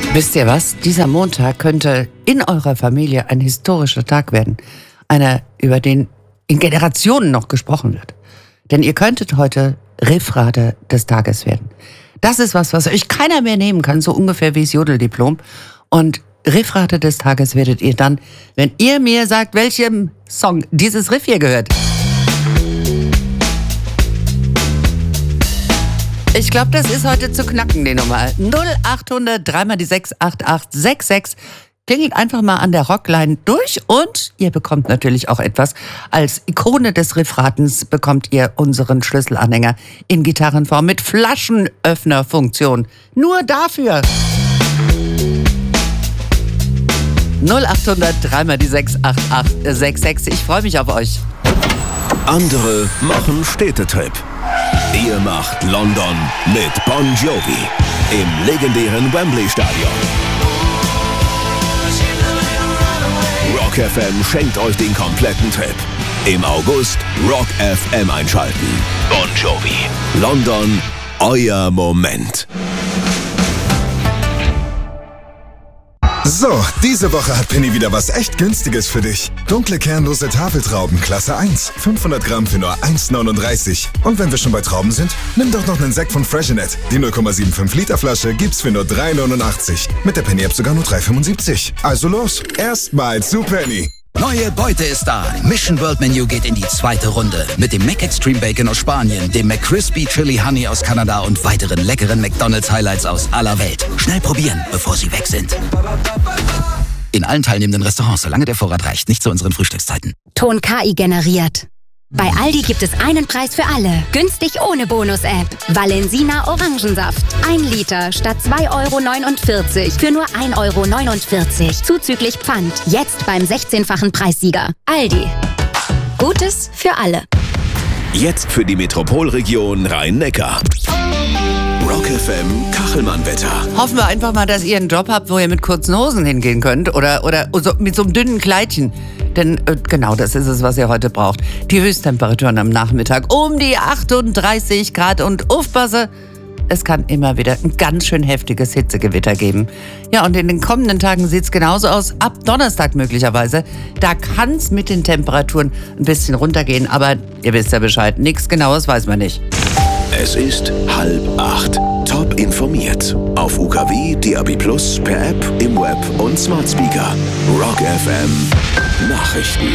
Wisst ihr was? Dieser Montag könnte in eurer Familie ein historischer Tag werden. Einer, über den in Generationen noch gesprochen wird. Denn ihr könntet heute Riffrader des Tages werden. Das ist was euch keiner mehr nehmen kann, so ungefähr wie das Jodeldiplom. Und Riffrader des Tages werdet ihr dann, wenn ihr mir sagt, welchem Song dieses Riff hier gehört. Ich glaube, das ist heute zu knacken, die Nummer. 0800 3 die 6 8866. Klingelt einfach mal an der Rockline durch und ihr bekommt natürlich auch etwas. Als Ikone des Riffratens bekommt ihr unseren Schlüsselanhänger in Gitarrenform mit Flaschenöffnerfunktion. Nur dafür. 0800 3 die 6 8866. Ich freue mich auf euch. Andere machen Städtetrip. Ihr macht London mit Bon Jovi im legendären Wembley-Stadion. Rock FM schenkt euch den kompletten Trip. Im August Rock FM einschalten. Bon Jovi. London, euer Moment. So, diese Woche hat Penny wieder was echt Günstiges für dich. Dunkle kernlose Tafeltrauben, Klasse 1. 500 Gramm für nur 1,39. Und wenn wir schon bei Trauben sind, nimm doch noch einen Sekt von Freshenet. Die 0,75 Liter Flasche gibt's für nur 3,89. Mit der Penny-App sogar nur 3,75. Also los, erstmal zu Penny. Neue Beute ist da. Mission World Menu geht in die zweite Runde. Mit dem Mac Extreme Bacon aus Spanien, dem McCrispy Chili Honey aus Kanada und weiteren leckeren McDonald's Highlights aus aller Welt. Schnell probieren, bevor sie weg sind. In allen teilnehmenden Restaurants, solange der Vorrat reicht. Nicht zu unseren Frühstückszeiten. Ton KI generiert. Bei Aldi gibt es einen Preis für alle. Günstig ohne Bonus-App. Valensina Orangensaft. 1 Liter statt 2,49 € für nur 1,49 €. Zuzüglich Pfand. Jetzt beim 16-fachen Preissieger. Aldi. Gutes für alle. Jetzt für die Metropolregion Rhein-Neckar. Rock FM Kachelmann-Wetter. Hoffen wir einfach mal, dass ihr einen Job habt, wo ihr mit kurzen Hosen hingehen könnt oder so, mit so einem dünnen Kleidchen. Denn genau das ist es, was ihr heute braucht. Die Höchsttemperaturen am Nachmittag um die 38 Grad und aufpasse, es kann immer wieder ein ganz schön heftiges Hitzegewitter geben. Ja, und in den kommenden Tagen sieht es genauso aus, ab Donnerstag möglicherweise. Da kann es mit den Temperaturen ein bisschen runtergehen, aber ihr wisst ja Bescheid, nichts Genaues weiß man nicht. Es ist 7:30. Top informiert. Auf UKW, DAB+, per App, im Web und Smart Speaker. Rock FM Nachrichten.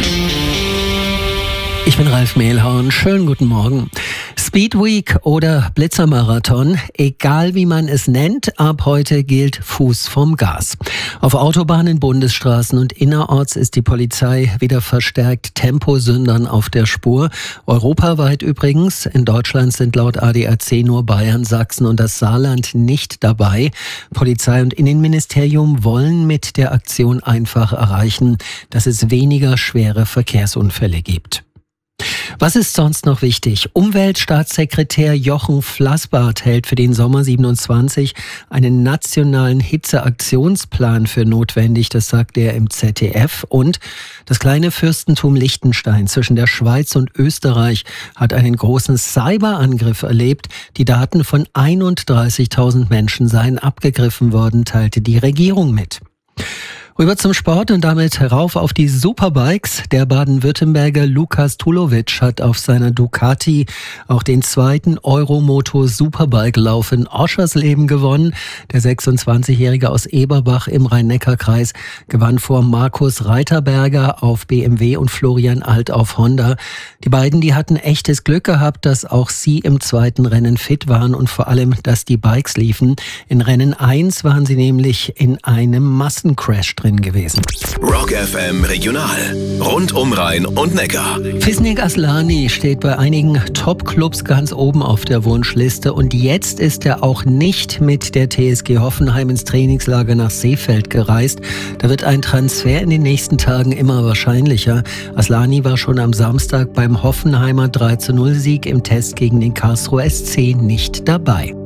Ich bin Ralf Mehlhorn. Schönen guten Morgen. Speed Week oder Blitzermarathon, egal wie man es nennt, ab heute gilt Fuß vom Gas. Auf Autobahnen, Bundesstraßen und innerorts ist die Polizei wieder verstärkt Temposündern auf der Spur. Europaweit übrigens. In Deutschland sind laut ADAC nur Bayern, Sachsen und das Saarland nicht dabei. Polizei und Innenministerium wollen mit der Aktion einfach erreichen, dass es weniger schwere Verkehrsunfälle gibt. Was ist sonst noch wichtig? Umweltstaatssekretär Jochen Flassbart hält für den Sommer 27 einen nationalen Hitzeaktionsplan für notwendig, das sagt er im ZDF. Und das kleine Fürstentum Liechtenstein zwischen der Schweiz und Österreich hat einen großen Cyberangriff erlebt. Die Daten von 31.000 Menschen seien abgegriffen worden, teilte die Regierung mit. Rüber zum Sport und damit herauf auf die Superbikes. Der Baden-Württemberger Lukas Tulovic hat auf seiner Ducati auch den zweiten Euromoto Superbike-Lauf in Oschersleben gewonnen. Der 26-Jährige aus Eberbach im Rhein-Neckar-Kreis gewann vor Markus Reiterberger auf BMW und Florian Alt auf Honda. Die beiden, die hatten echtes Glück gehabt, dass auch sie im zweiten Rennen fit waren und vor allem, dass die Bikes liefen. In Rennen 1 waren sie nämlich in einem Massencrash drin gewesen. Rock FM Regional. Rund um Rhein und Neckar. Fisnik Aslani steht bei einigen Top-Clubs ganz oben auf der Wunschliste und jetzt ist er auch nicht mit der TSG Hoffenheim ins Trainingslager nach Seefeld gereist. Da wird ein Transfer in den nächsten Tagen immer wahrscheinlicher. Aslani war schon am Samstag beim Hoffenheimer 3:0 Sieg im Test gegen den Karlsruher SC nicht dabei.